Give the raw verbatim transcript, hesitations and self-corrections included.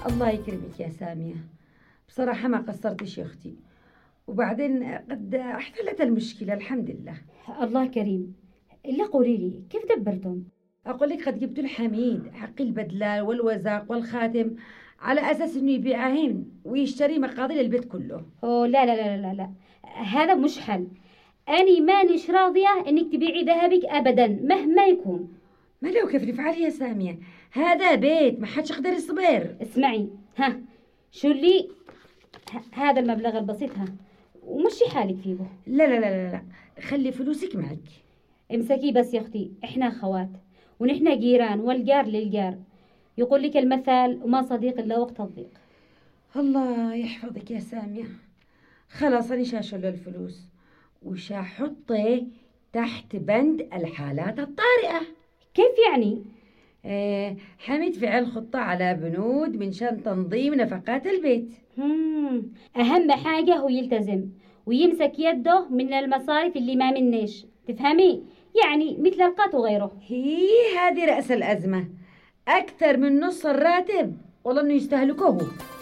الله يكرمك يا سامية، بصراحة ما قصرتش يا أختي، وبعدين قد احتلت المشكلة الحمد لله. الله كريم. إلا قولي لي كيف دبرتم؟ أقول لك قد جبت الحميد حق البدلة والوزاق والخاتم على أساس إنه يبيعهن ويشتري مقاضي للبيت كله. أوه لا لا لا لا لا، هذا مش حل. أني مانيش راضية إنك تبيعي ذهبك أبدا مهما يكون. ما لو كيف نفعل يا سامية؟ هذا بيت ما حدش يقدر يصبر. اسمعي، ها شو اللي ه- هذا المبلغ البسيط، ها ومشي حالك فيه. لا لا لا لا لا، خلي فلوسك معك. امسكي بس يا أختي، إحنا خوات ونحن جيران والجار للجار. يقول لك المثل وما صديق إلا وقت الضيق. الله يحفظك يا سامية. خلاص أنا شاشل الفلوس وشاحطه تحت بند الحالات الطارئة. كيف يعني؟ آه، حميد فعل خطة على بنود من شان تنظيم نفقات البيت. مم. أهم حاجة هو يلتزم ويمسك يده من المصارف اللي ما منيش، تفهمي؟ يعني مثل القات وغيره. هي هذه رأس الأزمة، أكثر من نص الراتب والله إنه يستهلكوه.